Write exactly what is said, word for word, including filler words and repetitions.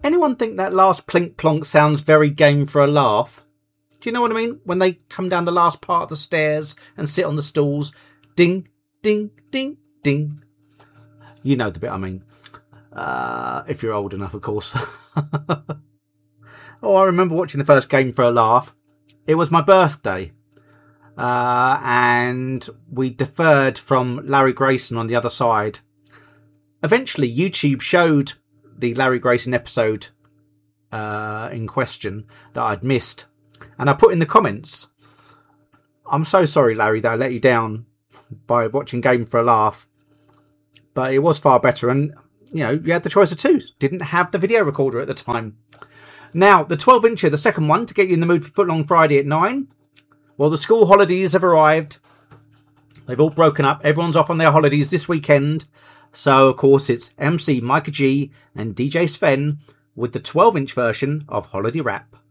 Anyone think that last plink plonk sounds very Game for a Laugh? Do you know what I mean? When they come down the last part of the stairs and sit on the stools. Ding, ding, ding, ding. You know the bit I mean. Uh, if you're old enough, of course. Oh, I remember watching the first Game for a Laugh. It was my birthday. Uh, and we deferred from Larry Grayson on the other side. Eventually, YouTube showed the Larry Grayson episode uh, in question that I'd missed. And I put in the comments, I'm so sorry, Larry, that I let you down by watching Game for a Laugh. But it was far better. And, you know, you had the choice of two. Didn't have the video recorder at the time. Now, the twelve incher, the second one, to get you in the mood for Footlong Friday at nine. Well, the school holidays have arrived. They've all broken up. Everyone's off on their holidays this weekend. So, of course, it's M C Micah G and D J Sven with the twelve inch version of Holiday Rap.